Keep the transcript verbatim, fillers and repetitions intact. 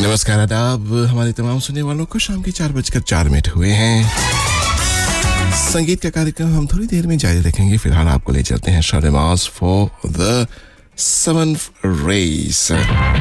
नमस्कार आदाब हमारे तमाम सुनने वालों को। शाम के चार बजकर चार मिनट हुए हैं। संगीत का कार्यक्रम हम थोड़ी देर में जारी रखेंगे। फिलहाल आपको ले चलते हैं शारेमास फॉर द सेवंथ रेस।